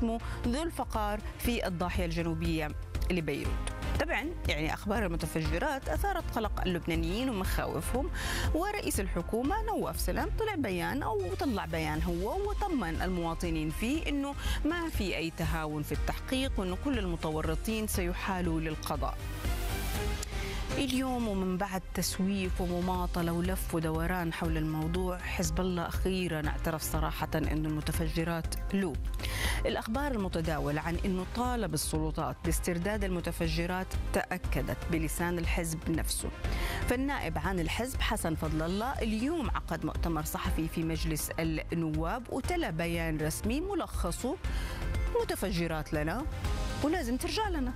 اسمه ذو الفقار في الضاحية الجنوبية لبيروت. طبعا يعني أخبار المتفجرات أثارت قلق اللبنانيين ومخاوفهم، ورئيس الحكومة نواف سلام طلع بيان هو وطمن المواطنين فيه أنه ما في أي تهاون في التحقيق، وأنه كل المتورطين سيحالوا للقضاء. اليوم ومن بعد تسويف ومماطلة ولف ودوران حول الموضوع، حزب الله أخيرا اعترف صراحة أن المتفجرات له. الأخبار المتداولة عن أنه طالب السلطات باسترداد المتفجرات تأكدت بلسان الحزب نفسه. فالنائب عن الحزب حسن فضل الله اليوم عقد مؤتمر صحفي في مجلس النواب وتلا بيان رسمي ملخصه: متفجرات لنا ولازم ترجع لنا.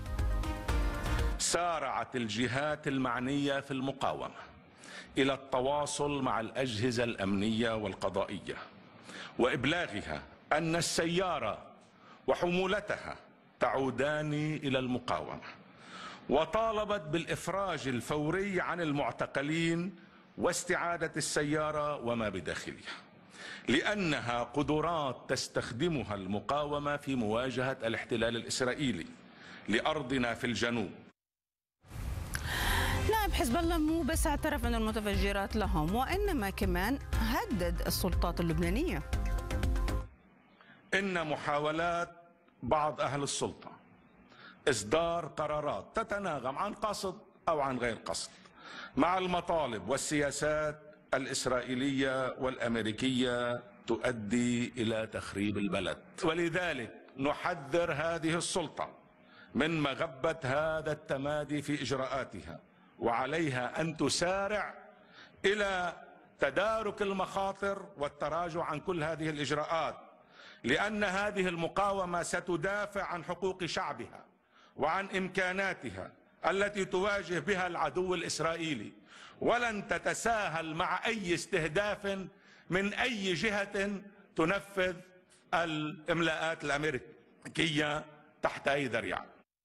سارعت الجهات المعنية في المقاومة إلى التواصل مع الأجهزة الأمنية والقضائية وإبلاغها أن السيارة وحمولتها تعودان إلى المقاومة، وطالبت بالإفراج الفوري عن المعتقلين واستعادة السيارة وما بداخلها، لأنها قدرات تستخدمها المقاومة في مواجهة الاحتلال الإسرائيلي لأرضنا في الجنوب. نائب حزب الله مو بس اعترف أن المتفجرات لهم، وإنما كمان هدد السلطات اللبنانية. إن محاولات بعض أهل السلطة إصدار قرارات تتناغم عن قصد أو عن غير قصد مع المطالب والسياسات الإسرائيلية والأمريكية تؤدي إلى تخريب البلد، ولذلك نحذر هذه السلطة من مغبة هذا التمادي في إجراءاتها، وعليها أن تسارع إلى تدارك المخاطر والتراجع عن كل هذه الإجراءات، لأن هذه المقاومة ستدافع عن حقوق شعبها وعن إمكاناتها التي تواجه بها العدو الإسرائيلي، ولن تتساهل مع أي استهداف من أي جهة تنفذ الإملاءات الأمريكية تحت أي ذريعة.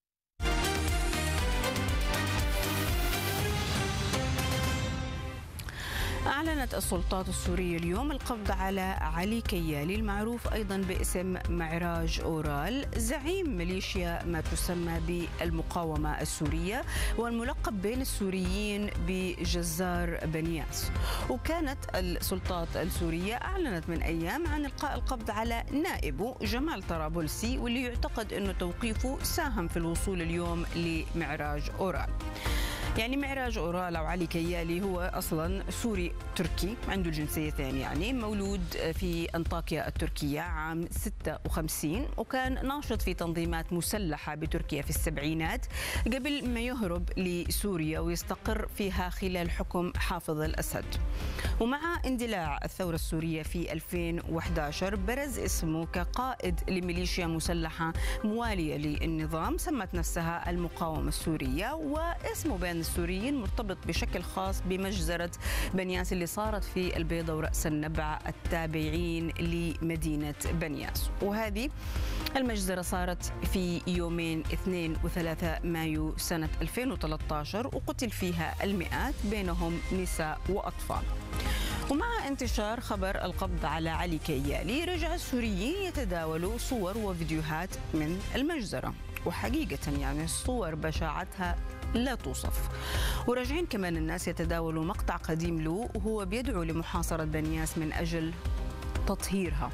أعلنت السلطات السورية اليوم القبض على علي كيالي المعروف أيضا باسم معراج أورال، زعيم ميليشيا ما تسمى بالمقاومة السورية، والملقب بين السوريين بجزار بنياس. وكانت السلطات السورية أعلنت من أيام عن إلقاء القبض على نائبه جمال طرابلسي، واللي يعتقد أنه توقيفه ساهم في الوصول اليوم لمعراج أورال. يعني معراج أورال أو علي كيالي هو أصلا سوري تركي، عنده جنسيتين، يعني مولود في أنطاكيا التركية عام 56، وكان ناشط في تنظيمات مسلحة بتركيا في السبعينات قبل ما يهرب لسوريا ويستقر فيها خلال حكم حافظ الأسد. ومع اندلاع الثورة السورية في 2011 برز اسمه كقائد لميليشيا مسلحة موالية للنظام سمت نفسها المقاومة السورية، واسمه بين السوريين مرتبط بشكل خاص بمجزرة بنياس اللي صارت في البيضة ورأس النبع التابعين لمدينة بنياس. وهذه المجزرة صارت في يومين 2 و3 مايو سنة 2013، وقتل فيها المئات بينهم نساء وأطفال. ومع انتشار خبر القبض على علي كيالي رجع السوريين يتداولوا صور وفيديوهات من المجزرة، وحقيقة يعني الصور بشاعتها لا توصف. وراجعين كمان الناس يتداولوا مقطع قديم له وهو بيدعو لمحاصرة بنياس من أجل تطهيرها.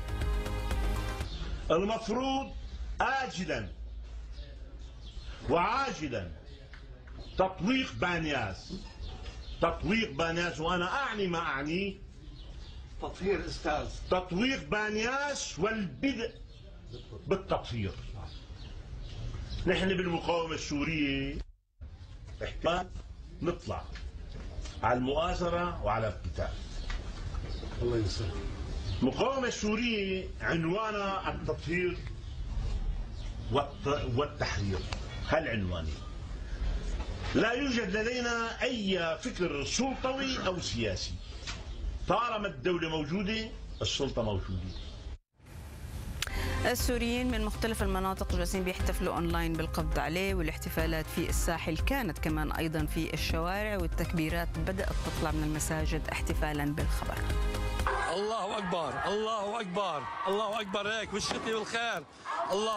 المفروض آجلا وعاجلا تطويق بانياس، وأنا أعني ما أعني تطهير أستاذ، تطويق بانياس والبدء بالتطهير. نحن بالمقاومة السورية احتمال نطلع على المؤازرة وعلى القتال. الله يسلمك. المقاومة السورية عنوانها التطهير والتحرير، هالعنوانين. لا يوجد لدينا أي فكر سلطوي أو سياسي. طالما الدولة موجودة السلطة موجودة. السوريين من مختلف المناطق جالسين بيحتفلوا اونلاين بالقبض عليه، والاحتفالات في الساحل كانت كمان ايضا في الشوارع، والتكبيرات بدأت تطلع من المساجد احتفالا بالخبر. الله اكبر الله اكبر الله اكبر، هيك بالشتي والخير. الله